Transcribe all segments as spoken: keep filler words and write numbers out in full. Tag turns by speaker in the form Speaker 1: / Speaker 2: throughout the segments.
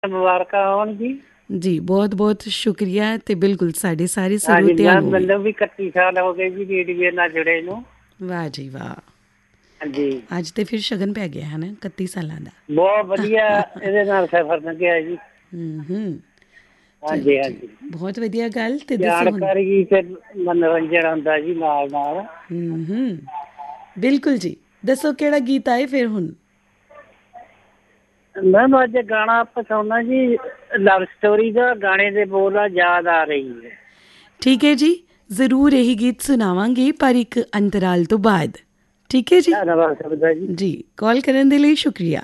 Speaker 1: ਮੁਬਾਰਕਾਂ ਹੋਣ ਜੀ।
Speaker 2: ਜੀ ਬਹੁਤ ਬਹੁਤ ਸ਼ੁਕਰੀਆ ਤੇ ਬਿਲਕੁਲ ਸਾਡੇ ਸਾਰੇ
Speaker 1: ਹਾਂਜੀ
Speaker 2: ਸਰੋਤਿਆਂ
Speaker 1: ਮੈਂ
Speaker 2: ਨੂੰ ਵੀ।
Speaker 1: ਮੈਨੂੰ ਵੀ ਇਕੱਤੀ ਸਾਲ ਹੋ ਗਏ ਜੀ ਰੇਡੀਓ ਨਾਲ ਜੁੜੇ ਨੂੰ।
Speaker 2: ਵਾਹ ਜੀ ਵਾਹ।
Speaker 1: ਹਾਂਜੀ
Speaker 2: ਅੱਜ ਤੇ ਫਿਰ ਸ਼ਗਨ ਪੈ ਗਿਆ ਹੈ ਨਾ ਇਕੱਤੀ ਸਾਲਾਂ ਦਾ।
Speaker 1: ਬਹੁਤ ਵਧੀਆ ਇਹਦੇ ਨਾਲ ਸਫ਼ਰ ਲੰਘਿਆ ਜੀ।
Speaker 2: ਹੂੰ ਹੂੰ ਚਲੋ
Speaker 1: ਹਾਂਜੀ
Speaker 2: ਜੀ
Speaker 1: ਹਾਂਜੀ
Speaker 2: ਬਹੁਤ ਵਧੀਆ ਗੱਲ। ਤੇ ਦੱਸੋ ਹੁਣ।
Speaker 1: ਜਾਣਕਾਰੀ ਤੇ ਮਨੋਰੰਜਨ ਹੁੰਦਾ ਜੀ ਨਾਲ ਨਾਲ।
Speaker 2: ਹੂੰ ਹੂੰ ਬਿਲਕੁਲ ਜੀ। ਦੱਸੋ ਕਿਹੜਾ ਗੀਤ ਆਏ ਫਿਰ ਹੁਣ।
Speaker 1: ਮੈਮ ਅੱਜ ਗਾਣਾ ਪਸੰਦ ਜੀ ਲਵ ਸਟੋਰੀ ਦਾ। ਗਾਣੇ ਦੇ ਬੋਲ ਆ ਯਾਦ ਆ ਰਹੀ ਹੈ।
Speaker 2: ਠੀਕ ਹੈ ਜੀ ਜ਼ਰੂਰ ਇਹੀ ਗੀਤ ਸੁਣਾਵਾਂਗੇ ਪਰ ਇੱਕ ਅੰਤਰਾਲ ਤੋਂ ਬਾਅਦ। ਠੀਕ ਹੈ ਜੀ।
Speaker 1: ਧੰਨਵਾਦ ਸਕਦਾ ਜੀ।
Speaker 2: ਜੀ ਕਾਲ ਕਰਨ ਦੇ ਲਈ ਸ਼ੁਕਰੀਆ।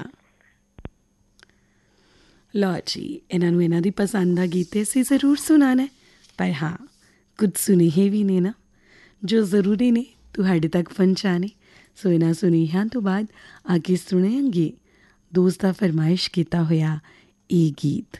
Speaker 2: ਲਓ ਜੀ ਇਹਨਾਂ ਨੂੰ ਇਹਨਾਂ ਦੀ ਪਸੰਦ ਦਾ ਗੀਤ ਅਸੀਂ ਜ਼ਰੂਰ ਸੁਣਾਉਣਾ ਪਰ ਹਾਂ ਕੁਝ ਸੁਨੇਹੇ ਵੀ ਨੇ ਨਾ ਜੋ ਜ਼ਰੂਰੀ ਨੇ ਤੁਹਾਡੇ ਤੱਕ ਪਹੁੰਚਾਉਣੇ। ਸੋ ਇਹਨਾਂ ਸੁਨੇਹਿਆਂ ਤੋਂ ਬਾਅਦ ਆ ਕੇ ਸੁਣਾਂਗੇ ਦੋਸਤ ਦਾ ਫਰਮਾਇਸ਼ ਕੀਤਾ ਹੋਇਆ ਇਹ ਗੀਤ।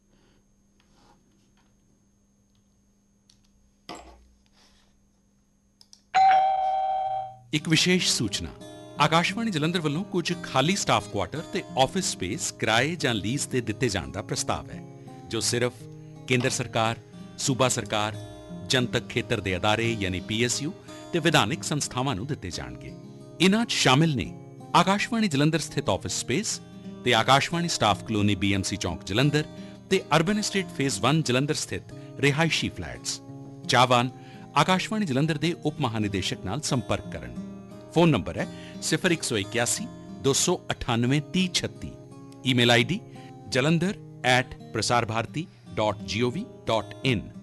Speaker 3: ਇੱਕ ਵਿਸ਼ੇਸ਼ ਸੂਚਨਾ ਆਕਾਸ਼ਵਾਣੀ ਜਲੰਧਰ ਵੱਲੋਂ ਕੁਝ ਖਾਲੀ ਸਟਾਫ ਕੁਆਟਰ ਤੇ ਆਫਿਸ ਸਪੇਸ ਕਿਰਾਏ ਜਾਂ ਲੀਜ਼ ਤੇ ਦਿੱਤੇ ਜਾਣ ਦਾ ਪ੍ਰਸਤਾਵ ਹੈ ਜੋ ਸਿਰਫ ਕੇਂਦਰ ਸਰਕਾਰ, ਸੂਬਾ ਸਰਕਾਰ, ਜਨਤਕ ਖੇਤਰ ਦੇ ਅਦਾਰੇ ਯਾਨੀ ਪੀ ਐਸ ਯੂ ਤੇ ਵਿਧਾਨਿਕ ਸੰਸਥਾਵਾਂ ਨੂੰ ਦਿੱਤੇ ਜਾਣਗੇ। ਇਨ੍ਹਾਂ 'ਚ ਸ਼ਾਮਿਲ ਨੇ ਆਕਾਸ਼ਵਾਣੀ ਜਲੰਧਰ ਸਥਿਤ ਆਫਿਸ ਸਪੇਸ ਤੇ Akashvani staff colony B M C ਚੌਂਕ ਜਲੰਧਰ ਤੇ ਅਰਬਨ ਏਸਟੇਟ ਫੇਜ਼ ਇੱਕ ਜਲੰਧਰ ਸਥਿਤ ਰਿਹਾਇਸ਼ੀ ਫਲੈਟਸ। ਚਾਹਵਾਨ ਆਕਾਸ਼ਵਾਣੀ ਜਲੰਧਰ ਦੇ ਉਪ ਮਹਾਨਿਦੇਸ਼ਕ ਨਾਲ ਸੰਪਰਕ ਕਰਨ। ਫੋਨ ਨੰਬਰ ਹੈ ਸਿਫਰ ਇੱਕ ਸੌ ਇਕਿਆਸੀ ਦੋ ਸੌ ਅਠਾਨਵੇਂ ਤੀਹ ਛੱਤੀ। Email I D Jalandhar at Prasar Bharati dot ਜੀ ਓ ਵੀ ਡਾਟ ਇਨ।